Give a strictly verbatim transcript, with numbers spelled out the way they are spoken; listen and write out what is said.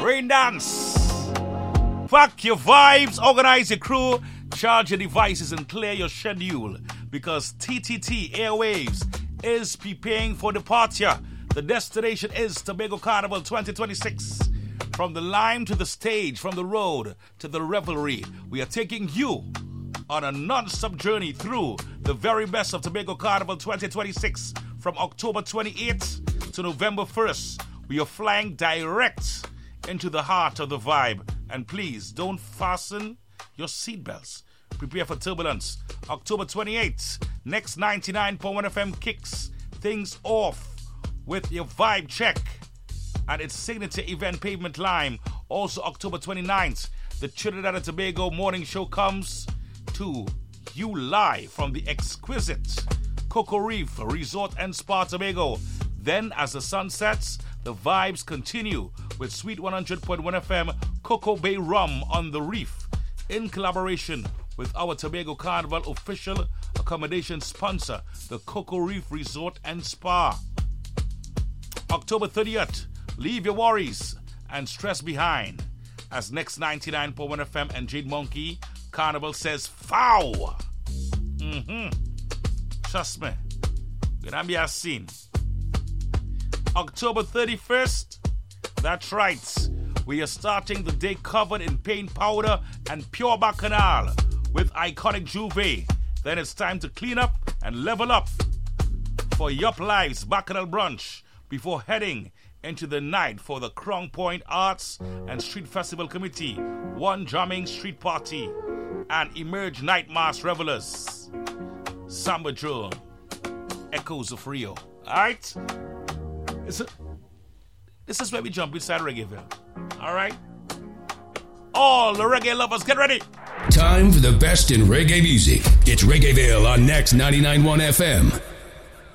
Rain dance. Fuck your vibes, organize your crew, charge your devices and clear your schedule because T T T Airwaves is preparing for departure. The destination is Tobago Carnival twenty twenty-six. From the lime to the stage, from the road to the revelry, we are taking you on a non-stop journey through the very best of Tobago Carnival twenty twenty-six. From October twenty-eighth to November first, we are flying direct into the heart of the vibe. And please, don't fasten your seatbelts. Prepare for turbulence. October twenty-eighth, next ninety-nine point one F M kicks things off with your vibe check and its signature event, Pavement Lime. Also, October twenty-ninth, the Trinidad and Tobago morning show comes to you live from the exquisite Cocoa Reef Resort and Spa Tobago. Then, as the sun sets, the vibes continue with Sweet one hundred point one F M Cocoa Bay Rum on the Reef in collaboration with our Tobago Carnival official accommodation sponsor, the Cocoa Reef Resort and Spa. October thirtieth, leave your worries and stress behind as next ninety-nine point one F M and Jade Monkey Carnival says foul. Mm-hmm. Trust me. Gonna be a scene. October thirty-first, that's right. We are starting the day covered in paint powder and pure bacchanal with iconic Juve. Then it's time to clean up and level up for Yup Live's Bacchanal Brunch before heading into the night for the Crown Point Arts and Street Festival Committee, One Drumming Street Party, and Emerge Night Mass Revelers, Samba Drone, Echoes of Rio. Alright? It's a, this is where we jump inside Reggaeville. Alright? All the reggae lovers, get ready! Time for the best in reggae music. It's Reggaeville on Next ninety-nine point one F M.